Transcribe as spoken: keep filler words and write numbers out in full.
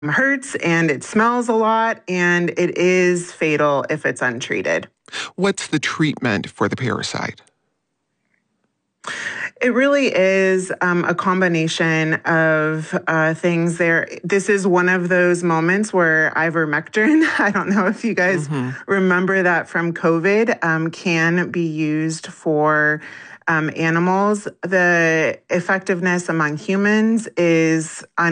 hurts and it smells a lot, and it is fatal if it's untreated. What's the treatment for the parasite? It really is um, a combination of uh, things there. This is one of those moments where ivermectin, I don't know if you guys mm-hmm. remember that from COVID, um, can be used for um, animals. The effectiveness among humans is un-